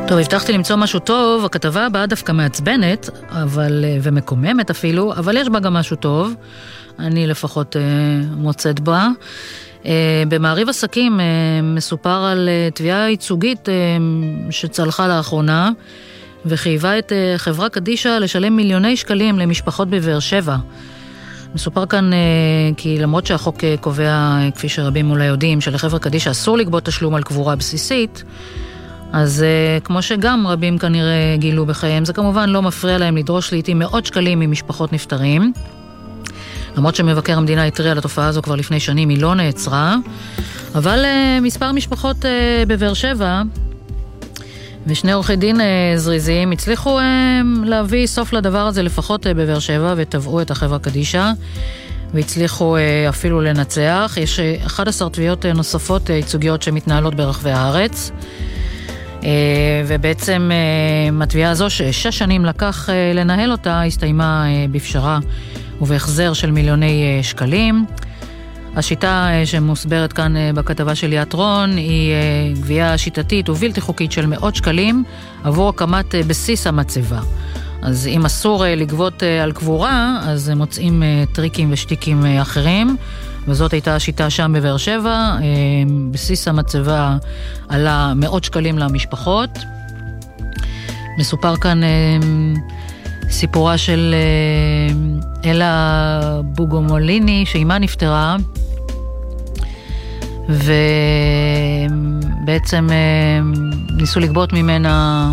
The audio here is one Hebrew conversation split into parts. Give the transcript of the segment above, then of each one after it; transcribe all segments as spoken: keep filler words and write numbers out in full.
טוב, הבטחתי למצוא משהו טוב, הכתבה הבאה דווקא מעצבנת, אבל, ומקוממת אפילו, אבל יש בה גם משהו טוב, אני לפחות אה, מוצאת בה. אה, במעריב עסקים אה, מסופר על אה, תביעה ייצוגית אה, שצלחה לאחרונה, וחייבה את אה, חברה קדישה לשלם מיליוני שקלים למשפחות בבאר שבע. מסופר כאן אה, כי למרות שהחוק אה, קובע, אה, כפי שרבים אולי יודעים, שלחברה קדישה אסור לגבות תשלום על קבורה בסיסית, אז uh, כמו שגם רבים כנראה גילו בחיים, זה כמובן לא מפריע להם לדרוש לעתים מאות שקלים ממשפחות נפטרים. למרות שמבקר המדינה התריע על התופעה הזו כבר לפני שנים, היא לא נעצרה. אבל uh, מספר משפחות uh, בבאר שבע, ושני עורכי דין uh, זריזים, הצליחו uh, להביא סוף לדבר הזה לפחות uh, בבאר שבע, וטבעו את החברה קדישה, והצליחו uh, אפילו לנצח. יש uh, אחת עשרה תביעות uh, נוספות uh, ייצוגיות שמתנהלות ברחבי הארץ. ובעצם התביעה הזו ששש שנים לקח לנהל אותה הסתיימה בפשרה ובהחזר של מיליוני שקלים. השיטה שמוסברת כאן בכתבה של ליאת רון היא גבייה שיטתית ובלתי חוקית של מאות שקלים עבור הקמת בסיס המצבה. אז אם אסור לגבות על קבורה, אז מוצאים טריקים ושטיקים אחרים, וזאת הייתה השיטה שם בבאר שבע. בסיס המצבה עלה מאות שקלים למשפחות. מסופר כאן סיפורה של אלה בוגומוליני, שאימה נפטרה, ובעצם ניסו לגבות ממנה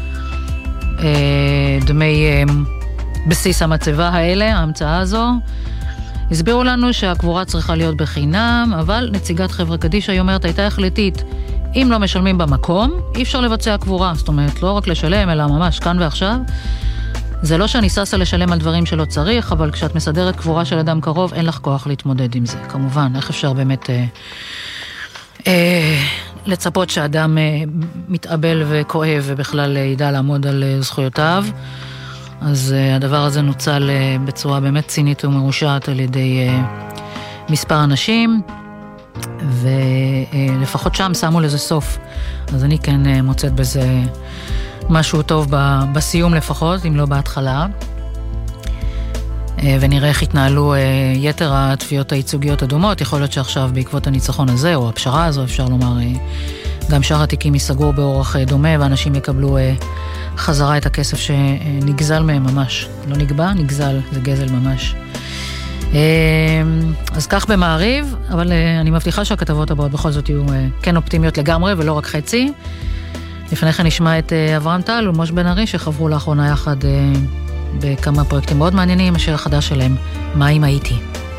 דמי בסיס המצבה האלה, ההמצאה הזו. הסבירו לנו שהקבורה צריכה להיות בחינם, אבל נציגת חברה קדישה, היא אומרת, הייתה החלטית, אם לא משלמים במקום, אי אפשר לבצע קבורה. זאת אומרת, לא רק לשלם, אלא ממש כאן ועכשיו. זה לא שאני ססה לשלם על דברים שלא צריך, אבל כשאת מסדרת קבורה של אדם קרוב, אין לך כוח להתמודד עם זה. כמובן, איך אפשר באמת אה, אה, לצפות שאדם אה, מתאבל וכואב, ובכלל אה, ידע לעמוד על אה, זכויותיו. אז uh, הדבר הזה נוצל uh, בצורה באמת צינית ומרושעת על ידי uh, מספר אנשים, ולפחות uh, שם שמו לזה סוף. אז אני כן uh, מוצאת בזה משהו טוב ב- בסיום לפחות, אם לא בהתחלה. Uh, ונראה איך התנהלו uh, יתר התביעות הייצוגיות הדומות. יכול להיות שעכשיו בעקבות הניצחון הזה, או הפשרה הזו, אפשר לומר, uh, גם שאר התיקים ייסגרו באורח uh, דומה, ואנשים יקבלו Uh, חזרה את הכסף שנגזל מהם ממש. לא נגבה, נגזל, זה גזל ממש. אז כך במעריב, אבל אני מבטיחה שהכתבות הבאות בכל זאת יהיו כן אופטימיות לגמרי, ולא רק חצי. לפני כן נשמע את אברהם טל ומוש בן ארי, שחברו לאחרונה יחד בכמה פרויקטים מאוד מעניינים, השיר החדש שלהם, מה אם הייתי.